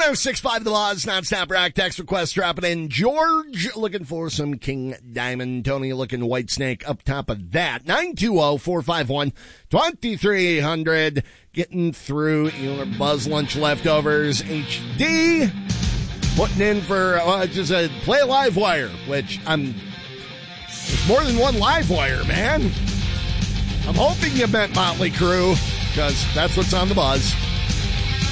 1065 The Buzz, non-stop rock text request dropping in. George looking for some King Diamond. Tony looking White Snake up top of that. 920-451-2300. Getting through your Buzz Lunch Leftovers HD. Putting in for just a play a live wire, which there's more than one live wire, man. I'm hoping you meant Motley Crue, because that's what's on the Buzz.